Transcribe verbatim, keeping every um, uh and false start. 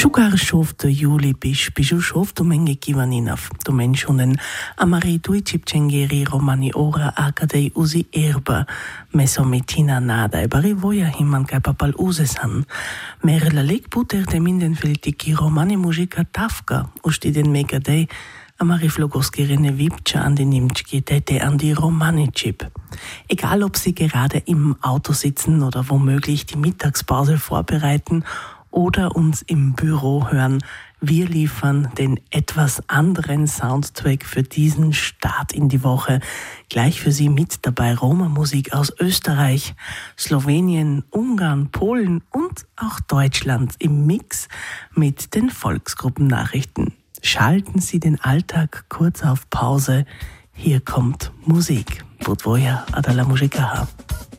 Šukar šovto Juli piš, pišu šovto menge kivaninov. To menšunen amari tuičipčengeri romani ora akadei usi erba. Mesometina nada e bari voja himan kai papal usesan. Merla leg puter te minden filtiki romani muzika tafka. Usti den megadei amari flogoskirene vipcha an die Nimtschki tete an die Romani-Chip. Egal ob sie gerade im Auto sitzen oder womöglich die Mittagspause vorbereiten oder uns im Büro hören, wir liefern den etwas anderen Soundtrack für diesen Start in die Woche. Gleich für Sie mit dabei Roma-Musik aus Österreich, Slowenien, Ungarn, Polen und auch Deutschland im Mix mit den Volksgruppennachrichten. Schalten Sie den Alltag kurz auf Pause. Hier kommt Musik. Budvoja Adala Muzika.